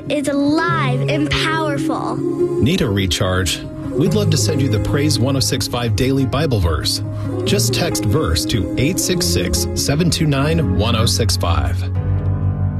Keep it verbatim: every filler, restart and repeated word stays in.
is alive and powerful. Need a recharge? We'd love to send you the Praise one oh six point five Daily Bible Verse. Just text verse to eight six six, seven two nine, one oh six five.